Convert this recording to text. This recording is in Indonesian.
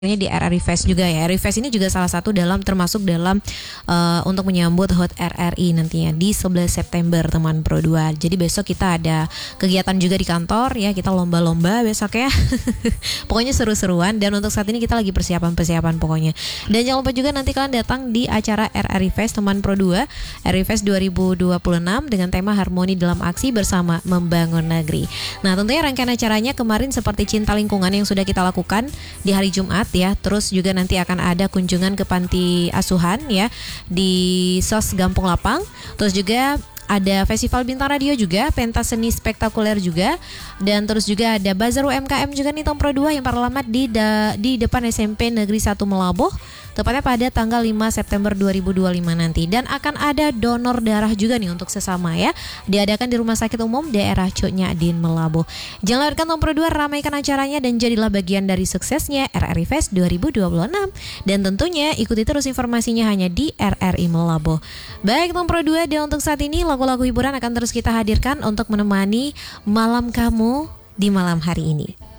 Ini di RRI Fest juga ya. RRI Fest ini juga salah satu termasuk dalam untuk menyambut HUT RRI nantinya di 11 September teman Pro 2. Jadi besok kita ada kegiatan juga di kantor ya, kita lomba-lomba besok ya. Pokoknya seru-seruan, dan untuk saat ini kita lagi persiapan pokoknya. Dan jangan lupa juga nanti kalian datang di acara RRI Fest teman Pro 2, RRI Fest 2026 dengan tema Harmoni dalam Aksi bersama Membangun Negeri. Nah, tentunya rangkaian acaranya kemarin seperti Cinta Lingkungan yang sudah kita lakukan di hari Jumat ya. Terus juga nanti akan ada kunjungan ke panti asuhan ya di SOS Gampung Lapang. Terus juga ada Festival Bintang Radio juga, pentas seni spektakuler juga, dan terus juga ada bazar UMKM juga nih Tom Pro 2 yang beralamat di depan SMP Negeri 1 Melabuh, tepatnya pada tanggal 5 September 2025 nanti. Dan akan ada donor darah juga nih untuk sesama ya, diadakan di Rumah Sakit Umum Daerah Cuk Nyadin Melabuh. Jangan lewatkan Tom Pro 2, ramaikan acaranya dan jadilah bagian dari suksesnya RRI Fest 2026. Dan tentunya ikuti terus informasinya hanya di RRI Melabuh. Baik Tom Pro 2, dan untuk saat ini lagu-lagu hiburan akan terus kita hadirkan untuk menemani malam kamu di malam hari ini.